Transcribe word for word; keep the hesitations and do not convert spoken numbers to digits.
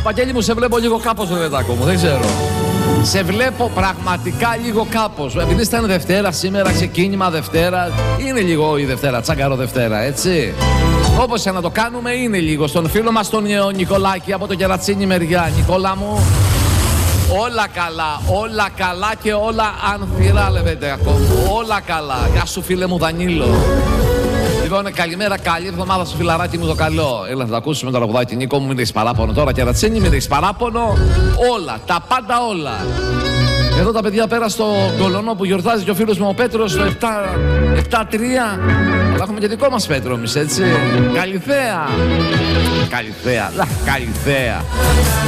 Βαγγέλη μου, σε βλέπω λίγο κάπως, ρε παιδάκο μου, δεν ξέρω. Σε βλέπω πραγματικά λίγο κάπως. Επειδή ήταν Δευτέρα σήμερα, ξεκίνημα Δευτέρα, είναι λίγο η Δευτέρα, τσάγκαρο Δευτέρα, έτσι. Όπως και να το κάνουμε, είναι λίγο. Στον φίλο μας τον Νικολάκη από το Κερατσίνη μεριά. Νικόλα μου, όλα καλά, όλα καλά και όλα ανθυρά, λέτε ακόμα. Όλα καλά. Γεια σου, φίλε μου Δανίλο. Λοιπόν, καλημέρα, καλή εβδομάδα στο φιλαράκι μου το καλό. Έλα, θα το ακούσουμε το τραγουδάκι. Νίκο μου, μην έχεις παράπονο τώρα. Κερατσίνη, μην έχεις παράπονο. Όλα, τα πάντα όλα. Εδώ τα παιδιά πέρα στο Κολονό που γιορτάζει και ο φίλος μου ο Πέτρος στο επτά τρία. Αλλά έχουμε και δικό μας Πέτρο εμείς, έτσι. Καλυθέα. Καλυθέα, λα, Καλυθέα.